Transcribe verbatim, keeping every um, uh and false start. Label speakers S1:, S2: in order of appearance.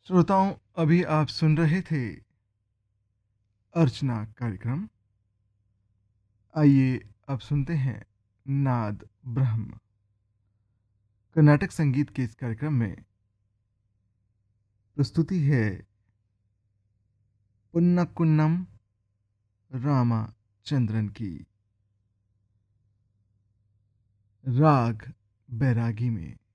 S1: श्रोताओं, अभी आप सुन रहे थे अर्चना कार्यक्रम। आइए अब सुनते हैं नाद ब्रह्म। कर्नाटक संगीत के इस कार्यक्रम में प्रस्तुति है पुन्नकुन्नम रामाचंद्रन की, राग बैरागी में।